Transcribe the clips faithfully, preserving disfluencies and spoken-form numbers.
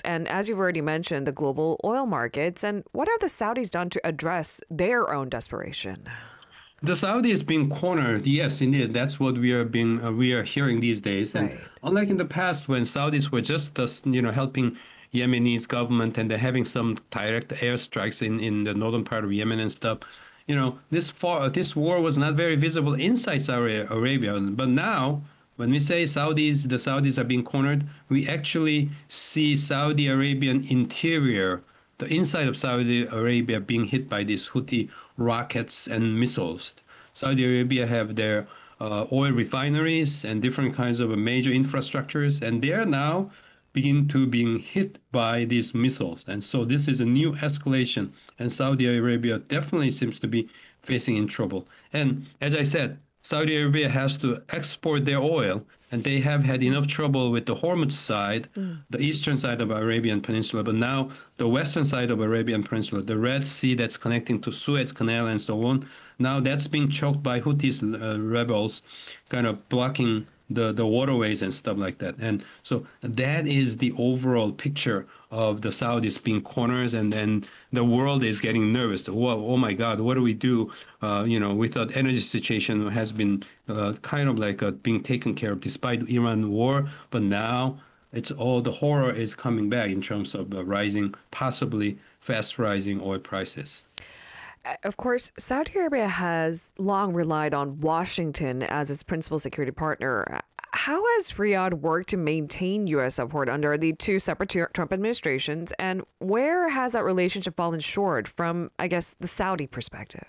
and as you've already mentioned, the global oil markets. And what have the Saudis done to address their own desperation? The Saudis being cornered, yes, indeed, that's what we are being uh, we are hearing these days. And Right. unlike in the past, when Saudis were just uh, you know helping Yemenis government and they're having some direct airstrikes in in the northern part of Yemen and stuff, you know this far this war was not very visible inside Saudi Arabia. But now, when we say Saudis, the Saudis are being cornered, we actually see Saudi Arabian interior, the inside of Saudi Arabia being hit by these Houthi rockets and missiles. Saudi Arabia have their uh, oil refineries and different kinds of major infrastructures, and they are now begin to being hit by these missiles. And so this is a new escalation, and Saudi Arabia definitely seems to be facing in trouble. And as I said, Saudi Arabia has to export their oil, and they have had enough trouble with the Hormuz side, mm. the eastern side of Arabian Peninsula, but now the western side of Arabian Peninsula, the Red Sea that's connecting to Suez Canal and so on, now that's being choked by Houthis uh, rebels, kind of blocking the, the waterways and stuff like that. And so that is the overall picture of the Saudis being corners, and then the world is getting nervous. Well, oh my God, what do we do? Uh, you know, we thought energy situation has been uh, kind of like uh, being taken care of despite Iran war, but now it's all the horror is coming back in terms of uh, rising, possibly fast rising oil prices. Of course, Saudi Arabia has long relied on Washington as its principal security partner. How has Riyadh worked to maintain U S support under the two separate Trump administrations, and where has that relationship fallen short from, I guess, the Saudi perspective?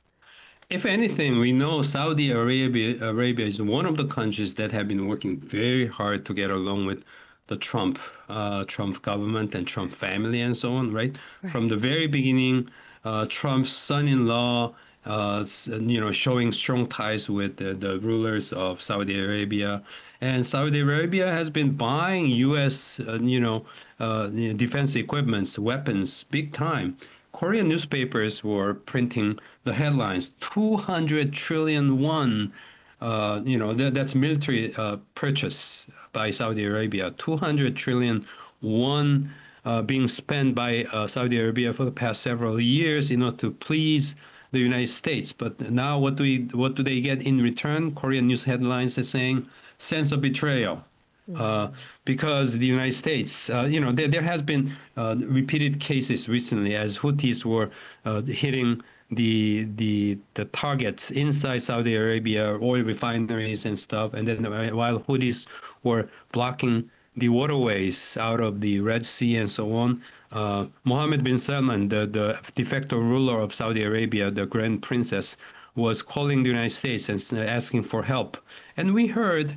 If anything, we know Saudi Arabia, Arabia is one of the countries that have been working very hard to get along with the Trump, uh, Trump government and Trump family and so on, right? right. From the very beginning, uh, Trump's son-in-law, uh, you know, showing strong ties with the, the rulers of Saudi Arabia. And Saudi Arabia has been buying U S, uh, you know, uh, defense equipments, weapons, big time. Korean newspapers were printing the headlines, two hundred trillion won, uh, you know, that, that's military uh, purchase by Saudi Arabia, two hundred trillion won uh, being spent by uh, Saudi Arabia for the past several years in order to please the United States. But now what do we, what do they get in return? Korean news headlines are saying sense of betrayal. Uh, because the United States, uh, you know, there, there has been uh, repeated cases recently as Houthis were uh, hitting the the the targets inside Saudi Arabia, oil refineries and stuff, and then while Houthis were blocking the waterways out of the Red Sea and so on, uh, Mohammed bin Salman, the, the de facto ruler of Saudi Arabia, the Grand Princess, was calling the United States and asking for help. And we heard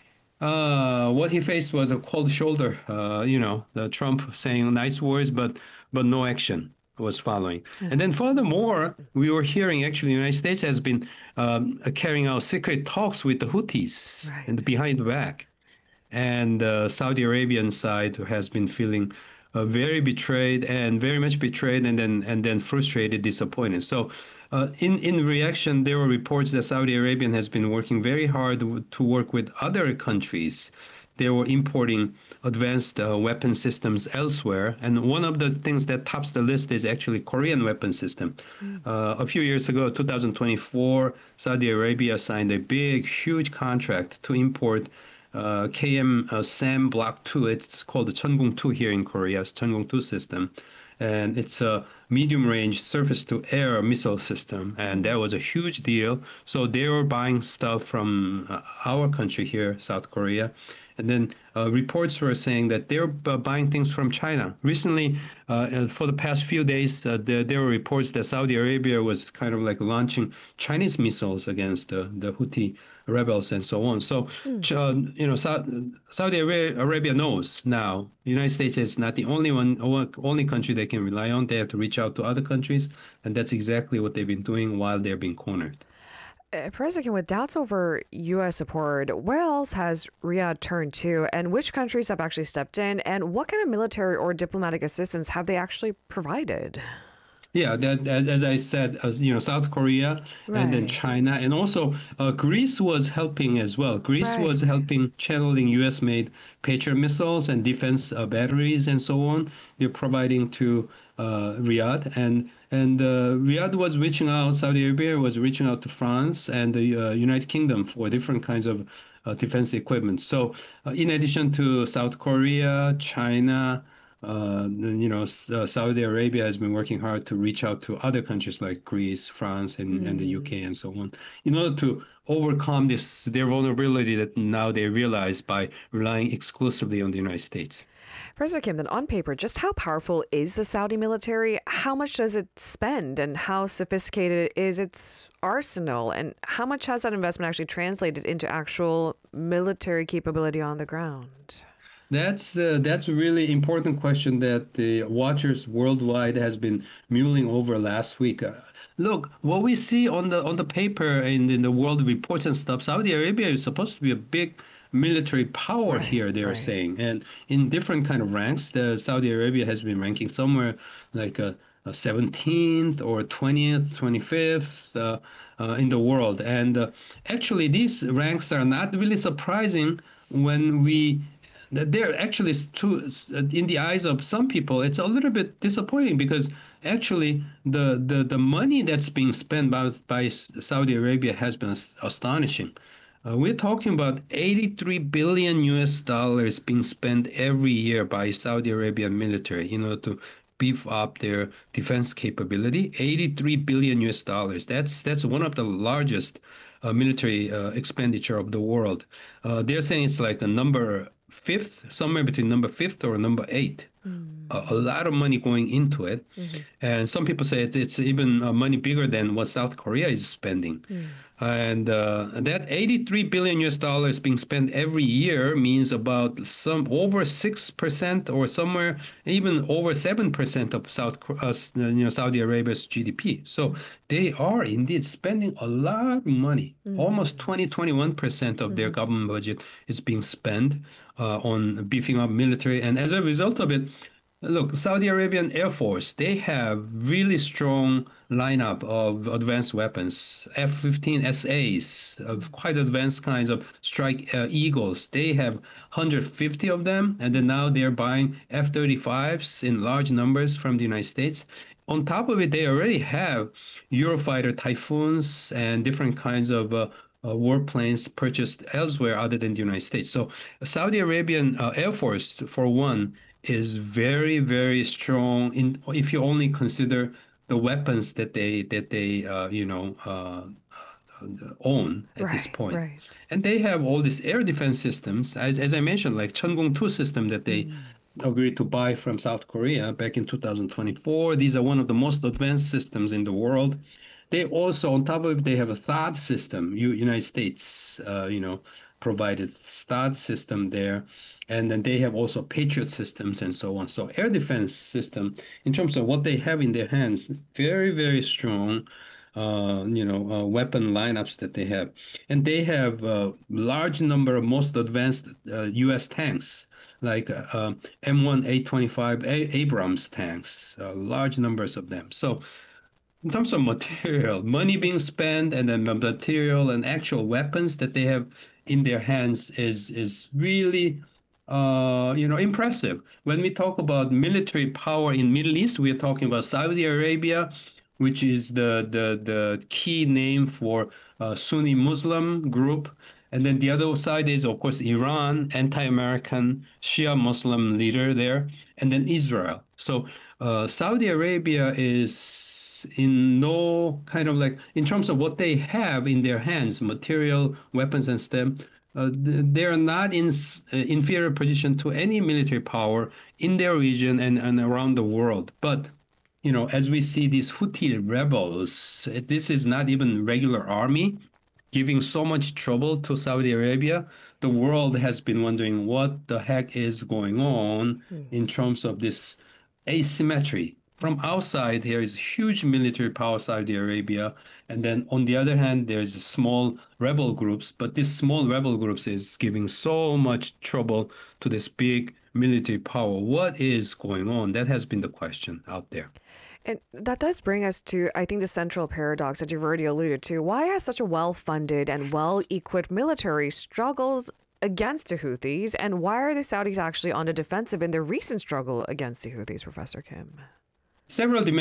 Uh, what he faced was a cold shoulder, uh, you know, the Trump saying nice words, but but no action was following. Mm-hmm. And then furthermore, we were hearing actually the United States has been um, carrying out secret talks with the Houthis right. and behind the back. And the uh, Saudi Arabian side has been feeling uh, very betrayed and very much betrayed and then and then frustrated, disappointed. So Uh, in, in reaction, there were reports that Saudi Arabia has been working very hard to work with other countries. They were importing advanced uh, weapon systems elsewhere. And one of the things that tops the list is actually Korean weapon system. Mm. Uh, a few years ago, two thousand twenty-four, Saudi Arabia signed a big, huge contract to import uh, K M uh, SAM Block two. It's called the Cheongung two here in Korea, it's Cheongung two system. And it's a medium-range surface-to-air missile system, and that was a huge deal. So they were buying stuff from uh, our country here, South Korea. And then uh, reports were saying that they're uh, buying things from China. Recently, uh, for the past few days, uh, there, there were reports that Saudi Arabia was kind of like launching Chinese missiles against uh, the Houthi rebels and so on. So, mm. uh, you know, Sa- Saudi Arabia knows now the United States is not the only one, only country they can rely on. They have to reach out to other countries, and that's exactly what they've been doing while they're being cornered. Uh, President, with doubts over U S support, where else has Riyadh turned to, and which countries have actually stepped in, and what kind of military or diplomatic assistance have they actually provided? Yeah, that as, as I said, as you know, South Korea and then Right. China, and also uh, Greece was helping as well. Greece Right. was helping channeling U S-made Patriot missiles and defense uh, batteries and so on. They're providing to uh, Riyadh, and and uh, Riyadh was reaching out. Saudi Arabia was reaching out to France and the uh, United Kingdom for different kinds of uh, defense equipment. So, uh, in addition to South Korea, China. Uh, you know, uh, Saudi Arabia has been working hard to reach out to other countries like Greece, France, and, and the U K and so on, in order to overcome this their vulnerability that now they realize by relying exclusively on the United States. Professor Kim, then on paper, just how powerful is the Saudi military? How much does it spend and how sophisticated is its arsenal? And how much has that investment actually translated into actual military capability on the ground? That's the that's a really important question that the watchers worldwide has been mulling over last week. Uh, look, what we see on the on the paper and in the world reports and stuff, Saudi Arabia is supposed to be a big military power Right, here, they are right. saying. And in different kind of ranks, the Saudi Arabia has been ranking somewhere like a, a seventeenth or twentieth, twenty-fifth uh, uh, in the world. And uh, actually, these ranks are not really surprising when we that they're actually too, in the eyes of some people, it's a little bit disappointing because actually the the, the money that's being spent by, by Saudi Arabia has been astonishing. Uh, we're talking about eighty-three billion U S dollars being spent every year by Saudi Arabian military, you know, to beef up their defense capability. eighty-three billion U S dollars. That's that's one of the largest uh, military uh, expenditure of the world. Uh, they're saying it's like the number fifth, somewhere between number fifth or number eight. A, a lot of money going into it. Mm-hmm. And some people say it, it's even uh, money bigger than what South Korea is spending. And uh, that eighty-three billion U S dollars being spent every year means about some over six percent or somewhere even over seven percent of South uh, you know Saudi Arabia's G D P. So they are indeed spending a lot of money. Almost Mm-hmm. twenty, twenty-one percent of their Mm-hmm. government budget is being spent uh, on beefing up military. And as a result of it, look, Saudi Arabian Air Force, they have really strong lineup of advanced weapons. F fifteen S As, of quite advanced kinds of strike uh, Eagles. They have one hundred fifty of them, and then now they're buying F thirty-fives in large numbers from the United States. On top of it, they already have Eurofighter Typhoons and different kinds of uh, uh, warplanes purchased elsewhere other than the United States. So Saudi Arabian uh, Air Force, for one, is very, very strong in if you only consider the weapons that they that they uh, you know uh, own at this Right, point. right. And they have all these air defense systems, as, as I mentioned, like Cheonggung two system that they Mm. agreed to buy from South Korea back in two thousand twenty-four. These are one of the most advanced systems in the world. They also, on top of it, they have a THAAD system. U United States, uh, you know, provided THAAD system there, and then they have also Patriot systems and so on. So air defense system, in terms of what they have in their hands, very, very strong. Uh, you know, uh, weapon lineups that they have, and they have a large number of most advanced uh, U S tanks, like uh, M one A twenty-five A Abrams tanks, uh, large numbers of them. So in terms of material, money being spent, and then the material and actual weapons that they have in their hands is is really uh, you know impressive. When we talk about military power in Middle East, we are talking about Saudi Arabia, which is the the the key name for uh, Sunni Muslim group. And then the other side is, of course, Iran, anti-American Shia Muslim leader there, and then Israel. So uh, Saudi Arabia is in no kind of like, in terms of what they have in their hands, material, weapons, and stuff, uh, they are not in uh, inferior position to any military power in their region and, and around the world. But you know, as we see these Houthi rebels, this is not even regular army giving so much trouble to Saudi Arabia. The world has been wondering what the heck is going on in terms of this asymmetry. From outside, there is huge military power, Saudi Arabia, and then on the other hand, there's small rebel groups. But this small rebel groups is giving so much trouble to this big military power. What is going on? That has been the question out there. And that does bring us to, I think, the central paradox that you've already alluded to. Why has such a well-funded and well-equipped military struggled against the Houthis, and why are the Saudis actually on the defensive in their recent struggle against the Houthis, Professor Kim? Several